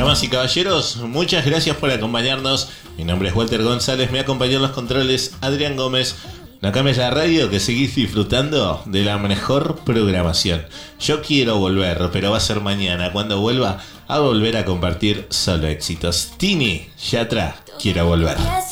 Damas y caballeros, muchas gracias por acompañarnos. Mi nombre es Walter González, me acompañó en los controles Adrián Gómez. No cambies la radio, que seguís disfrutando de la mejor programación. Yo quiero volver, pero va a ser mañana. Cuando vuelva, a volver a compartir solo éxitos. Tini Yatra, quiero volver.